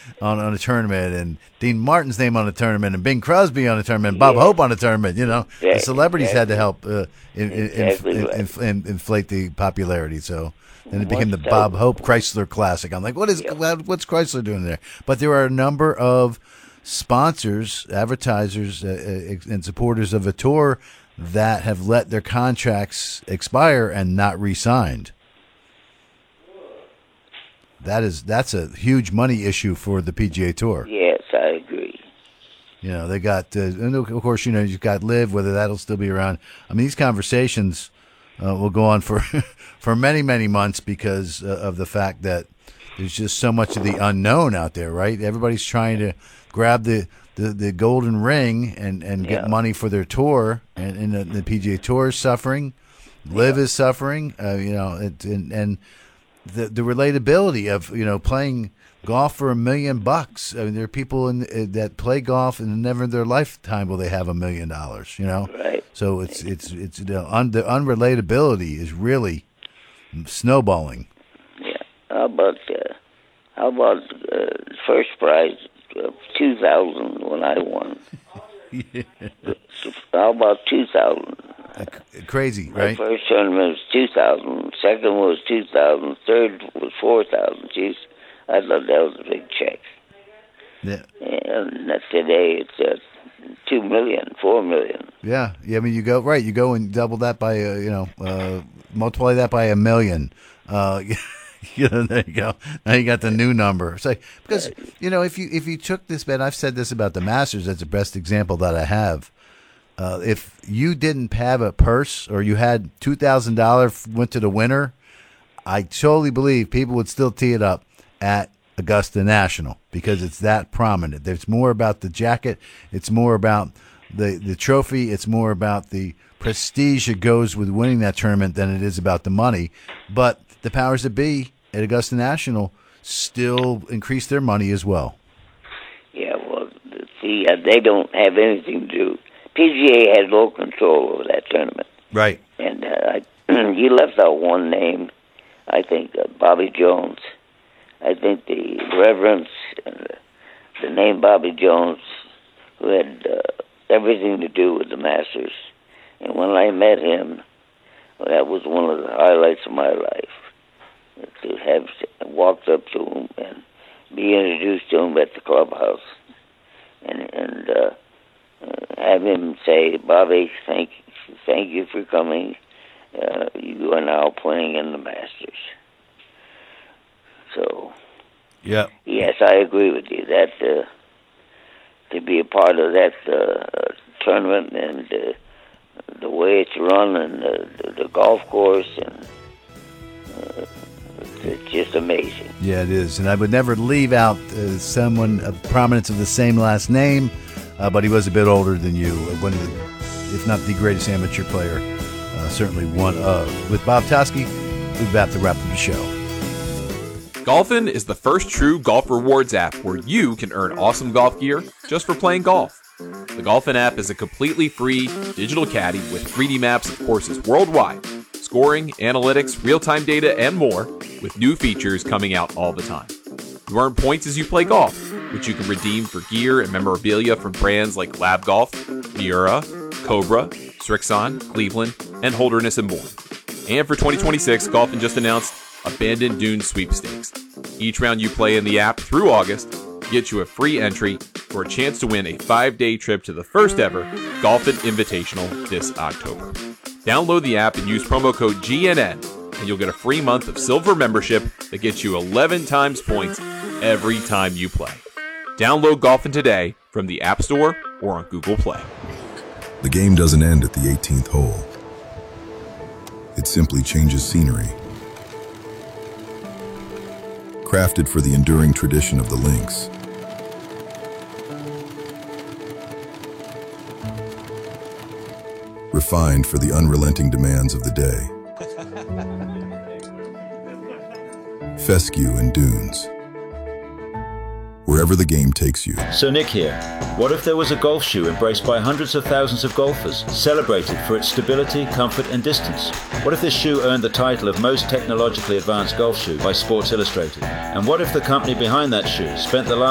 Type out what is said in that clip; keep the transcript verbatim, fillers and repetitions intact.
on, on a tournament, and Dean Martin's name on a tournament, and Bing Crosby on a tournament, and Bob Yeah. Hope on a tournament. You know, Yeah, the celebrities exactly. had to help uh, in, in, Exactly in, right. in, in, inflate the popularity. So then it What's became the that? Bob Hope Chrysler Classic. I'm like, what is Yeah. what's Chrysler doing there? But there are a number of sponsors, advertisers, uh, and supporters of a tour that have let their contracts expire and not re-signed. That is that's a huge money issue for the P G A Tour. Yes, I agree. You know, they got, uh, and of course, you know, you've got Live, whether that'll still be around. I mean, these conversations uh, will go on for for many, many months because uh, of the fact that there's just so much of the unknown out there, right? Everybody's trying to grab the, the, the golden ring and, and get Yeah. money for their tour, and, and the, the P G A Tour is suffering. Live is suffering, uh, you know, it, and, and the the relatability of, you know, playing golf for a million bucks. I mean, there are people in, uh, that play golf and never in their lifetime will they have a million dollars. You know, Right. so it's it's it's the, un, the unrelatability is really snowballing. Yeah. How about uh, how about uh, first prize of two thousand when I won? Yeah. How about two thousand? Crazy, My right? first tournament was two thousand. Second was two thousand. Third was four thousand. Jeez, I thought that was a big check. Yeah. And that's today it's uh, two million, four million. Yeah, yeah. I mean, you go right. You go and double that by, uh, you know, uh, multiply that by a million. Uh, you know, there you go. Now you got the new number. So, because you know, if you if you took this bet, I've said this about the Masters. That's the best example that I have. Uh, if you didn't have a purse or you had two thousand dollars went to the winner, I totally believe people would still tee it up at Augusta National because it's that prominent. There's more about the jacket. It's more about the, the trophy. It's more about the prestige that goes with winning that tournament than it is about the money. But the powers that be at Augusta National still increase their money as well. Yeah, well, see, uh, they don't have anything to do. P G A had no control over that tournament. Right. And uh, I, you left out one name, I think, uh, Bobby Jones. I think the reverence, uh, the name Bobby Jones, who had uh, everything to do with the Masters. And when I met him, well, that was one of the highlights of my life. To have walked up to him and be introduced to him at the clubhouse. And, and uh, uh, have him say, Bobby, thank, thank you for coming. Uh, you are now playing in the Masters. So, Yeah. yes, I agree with you that uh, to be a part of that uh, tournament and uh, the way it's run and uh, the, the golf course, and uh, it's just amazing. Yeah, it is. And I would never leave out uh, someone of prominence of the same last name, uh, but he was a bit older than you. One of the, if not the greatest amateur player, uh, certainly one of. With Bob Toski, we're about to wrap up the show. Golfin is the first true golf rewards app where you can earn awesome golf gear just for playing golf. The Golfin app is a completely free digital caddy with three D maps of courses worldwide, scoring, analytics, real-time data, and more, with new features coming out all the time. You earn points as you play golf, which you can redeem for gear and memorabilia from brands like Lab Golf, Miura, Cobra, Strixon, Cleveland, and Holderness and Bourne. And for twenty twenty-six, Golfin just announced Abandoned Dunes Sweepstakes. Each round you play in the app through August gets you a free entry for a chance to win a five-day trip to the first ever Golfin Invitational this October. Download the app and use promo code G N N, and you'll get a free month of silver membership that gets you eleven times points every time you play. Download Golfin today from the App Store or on Google Play. The game doesn't end at the eighteenth hole. It simply changes scenery. Crafted for the enduring tradition of the links. Refined for the unrelenting demands of the day. Fescue and dunes. Wherever the game takes you. So Nick here. What if there was a golf shoe embraced by hundreds of thousands of golfers, celebrated for its stability, comfort and distance? What if this shoe earned the title of most technologically advanced golf shoe by Sports Illustrated? And what if the company behind that shoe spent the last